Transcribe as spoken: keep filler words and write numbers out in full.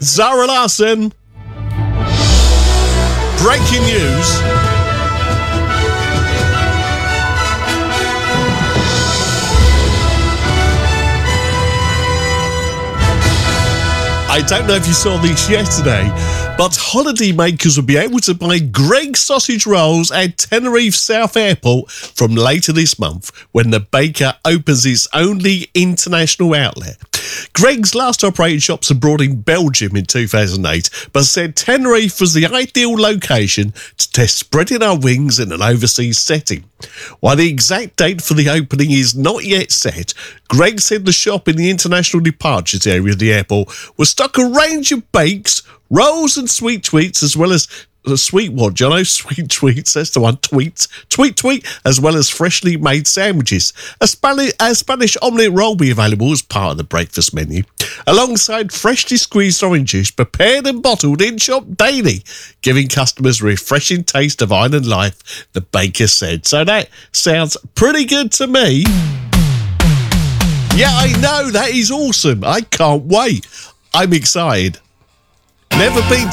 Zara Larsson. Breaking news. I don't know if you saw this yesterday, but holidaymakers will be able to buy Greggs sausage rolls at Tenerife South Airport from later this month when the baker opens its only international outlet. Greggs last operated shops abroad in Belgium in two thousand eight, but said Tenerife was the ideal location to test spreading our wings in an overseas setting. While the exact date for the opening is not yet set, Greggs said the shop in the international departures area of the airport will stock a range of bakes, rolls and sweet tweets, as well as a sweet what, Jono? Sweet tweets, that's the one, tweets, tweet tweet, as well as freshly made sandwiches. A Spanish, a Spanish omelette roll will be available as part of the breakfast menu, alongside freshly squeezed orange juice prepared and bottled in-shop daily, giving customers a refreshing taste of island life, the baker said. So that sounds pretty good to me. Yeah, I know, that is awesome. I can't wait. I'm excited. Never been